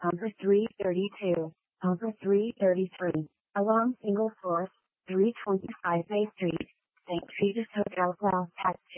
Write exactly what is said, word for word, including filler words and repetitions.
Number three thirty-two. Number three thirty-three. Along single source, three twenty-five Bay Street, Saint Regis Hotel South Pack